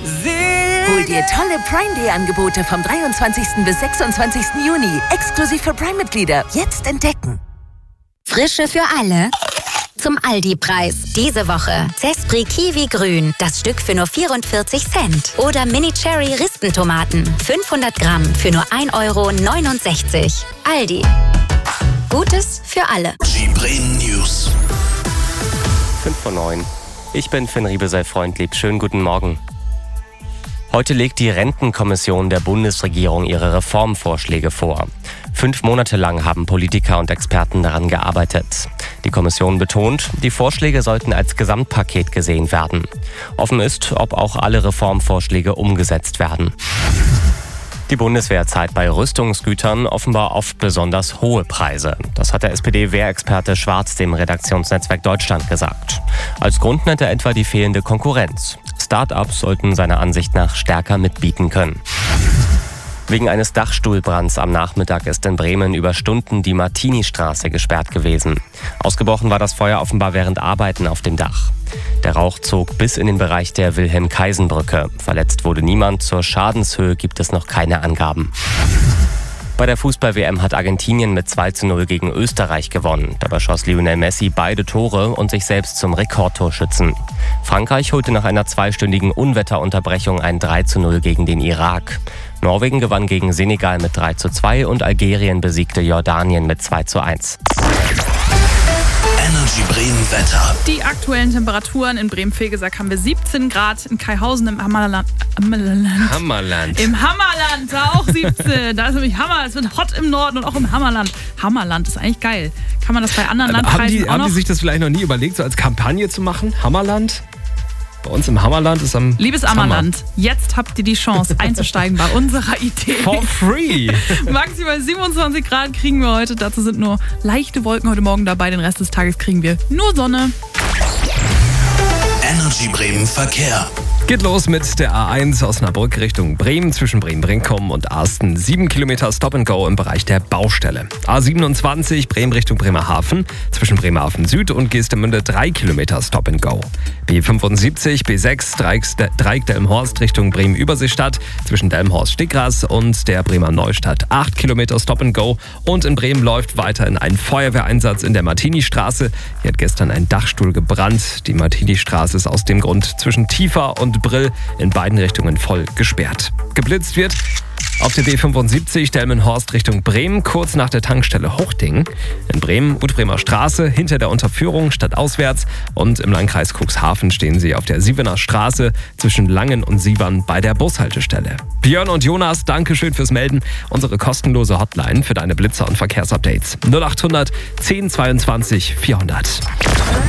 Hol dir tolle Prime Day Angebote vom 23. bis 26. Juni. Exklusiv für Prime-Mitglieder. Jetzt entdecken. Frische für alle. Zum Aldi-Preis. Diese Woche Zespri Kiwi Grün. Das Stück für nur 44 Cent. Oder Mini Cherry Rispentomaten. 500 Gramm für nur 1,69 €. Aldi. Gutes für alle. Die Bremen News. 5:09. Ich bin Finn Riebesell-Freundlieb. Schönen guten Morgen. Heute legt die Rentenkommission der Bundesregierung ihre Reformvorschläge vor. 5 Monate lang haben Politiker und Experten daran gearbeitet. Die Kommission betont, die Vorschläge sollten als Gesamtpaket gesehen werden. Offen ist, ob auch alle Reformvorschläge umgesetzt werden. Die Bundeswehr zahlt bei Rüstungsgütern offenbar oft besonders hohe Preise. Das hat der SPD-Wehrexperte Schwarz dem Redaktionsnetzwerk Deutschland gesagt. Als Grund nennt er etwa die fehlende Konkurrenz. Start-ups sollten seiner Ansicht nach stärker mitbieten können. Wegen eines Dachstuhlbrands am Nachmittag ist in Bremen über Stunden die Martini-Straße gesperrt gewesen. Ausgebrochen war das Feuer offenbar während Arbeiten auf dem Dach. Der Rauch zog bis in den Bereich der Wilhelm-Kaisen-Brücke. Verletzt wurde niemand, zur Schadenshöhe gibt es noch keine Angaben. Bei der Fußball-WM hat Argentinien mit 2:0 gegen Österreich gewonnen. Dabei schoss Lionel Messi beide Tore und sich selbst zum Rekordtorschützen. Frankreich holte nach einer 2-stündigen Unwetterunterbrechung ein 3:0 gegen den Irak. Norwegen gewann gegen Senegal mit 3:2 und Algerien besiegte Jordanien mit 2:1. Energy Bremen Wetter. Die aktuellen Temperaturen in Bremen-Fegesack haben wir 17 Grad, in Kaihausen im Hammerland. Im Hammerland, da auch 17. Da ist nämlich Hammer, es wird hot im Norden und auch im Hammerland. Hammerland ist eigentlich geil. Kann man das bei anderen Landkreisen Haben die sich das vielleicht noch nie überlegt, so als Kampagne zu machen? Hammerland? Bei uns im Hammerland ist am Liebes Ammerland, jetzt habt ihr die Chance einzusteigen bei unserer Idee. For free! Maximal 27 Grad kriegen wir heute. Dazu sind nur leichte Wolken heute Morgen dabei. Den Rest des Tages kriegen wir nur Sonne. Energy Bremen Verkehr. Geht los mit der A1 Osnabrück Richtung Bremen zwischen Bremen-Brinkum und Arsten. 7 Kilometer Stop-and-Go im Bereich der Baustelle. A27 Bremen Richtung Bremerhaven zwischen Bremerhaven Süd und Geestemünde 3 Kilometer Stop-and-Go. B75 B6 Dreieck Delmenhorst Richtung Bremen-Überseestadt zwischen Delmenhorst-Stickgras und der Bremer Neustadt 8 Kilometer Stop-and-Go. Und in Bremen läuft weiterhin ein Feuerwehreinsatz in der Martini-Straße. Hier hat gestern ein Dachstuhl gebrannt. Die Martini-Straße ist aus dem Grund zwischen Tiefer und Brill in beiden Richtungen voll gesperrt. Geblitzt wird auf der B75 Delmenhorst Richtung Bremen, kurz nach der Tankstelle Hochding. In Bremen, Utbremer Straße, hinter der Unterführung stadtauswärts. Und im Landkreis Cuxhaven stehen sie auf der Sievener Straße zwischen Langen und Sievern bei der Bushaltestelle. Björn und Jonas, danke schön fürs Melden. Unsere kostenlose Hotline für deine Blitzer und Verkehrsupdates. 0800 10 22 400.